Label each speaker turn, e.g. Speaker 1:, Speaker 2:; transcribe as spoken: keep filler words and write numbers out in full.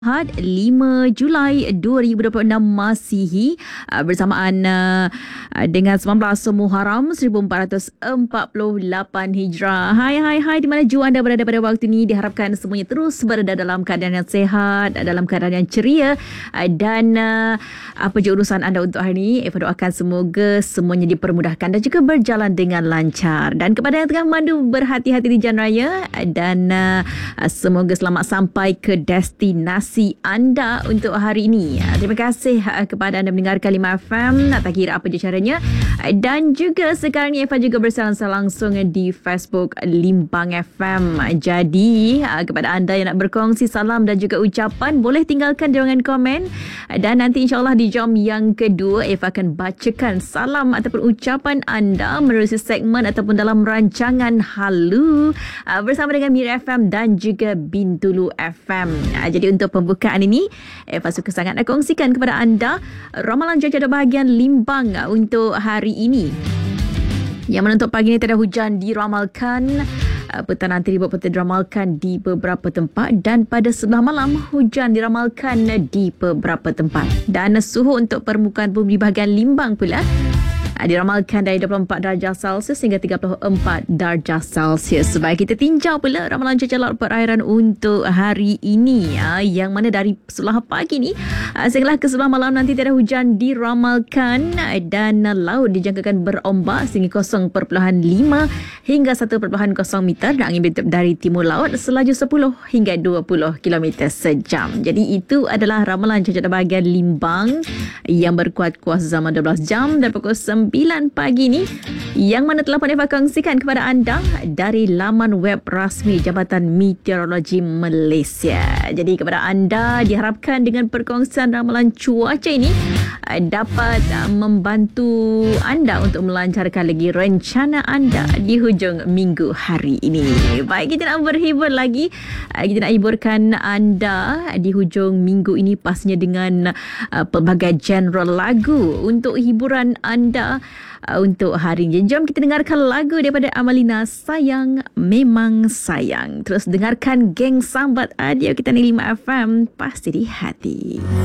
Speaker 1: Ahad lima Julai dua ribu dua puluh enam Masihi uh, bersamaan uh, dengan sembilan belas Muharram seribu empat ratus empat puluh lapan Hijrah. Hai hai hai, di mana jua anda berada pada waktu ini, diharapkan semuanya terus berada dalam keadaan yang sehat, dalam keadaan yang ceria, uh, dan uh, apa je urusan anda untuk hari ini, Eva doakan semoga semuanya dipermudahkan dan juga berjalan dengan lancar. Dan kepada yang tengah memandu, berhati-hati di jalan raya, uh, dan uh, semoga selamat sampai ke destinasi anda untuk hari ini. Terima kasih kepada anda mendengarkan lima F M, tak kira apa je caranya. Dan juga sekarang ni Eva juga bersiaran langsung di Facebook Limbang F M. Jadi kepada anda yang nak berkongsi salam dan juga ucapan, boleh tinggalkan di ruangan komen. Dan nanti insyaAllah di jam yang kedua, Eva akan bacakan salam ataupun ucapan anda menerusi segmen ataupun dalam rancangan Halu bersama dengan Mira F M dan juga Bintulu F M. Jadi untuk pembukaan ini, Eva suka sangat nak kongsikan kepada anda ramalan cuaca bahagian Limbang untuk hari ini. Yang mana untuk pagi ini tiada hujan diramalkan, petang nanti dibuat diramalkan di beberapa tempat, dan pada sebelah malam hujan diramalkan di beberapa tempat. Dan suhu untuk permukaan bumi di bahagian Limbang pula diramalkan dari dua puluh empat darjah Celsius hingga tiga puluh empat darjah Celsius. Baik, kita tinjau pula ramalan cuaca laut perairan untuk hari ini, yang mana dari sebelah pagi ni sehinggalah ke sebelah malam nanti tiada hujan diramalkan, dan laut dijangkakan berombak sehingga kosong perpuluhan lima hingga satu perpuluhan kosong meter, dan angin bertiup dari timur laut selaju sepuluh hingga dua puluh kilometer sejam. Jadi itu adalah ramalan cuaca bahagian Limbang yang berkuat kuasa selama dua belas jam dan pukul sembilan pagi ni, yang mana telah pun Eva kongsikan kepada anda dari laman web rasmi Jabatan Meteorologi Malaysia. Jadi kepada anda diharapkan dengan perkongsian ramalan cuaca ini dapat membantu anda untuk melancarkan lagi rencana anda di hujung minggu hari ini. Baik, kita nak berhibur lagi. Kita nak hiburkan anda di hujung minggu ini pastinya dengan uh, pelbagai genre lagu untuk hiburan anda uh, untuk hari ini. Jom kita dengarkan lagu daripada Amalina, Sayang Memang Sayang. Terus dengarkan Geng Sambat Adio kita ni lima F M, pasti di hati.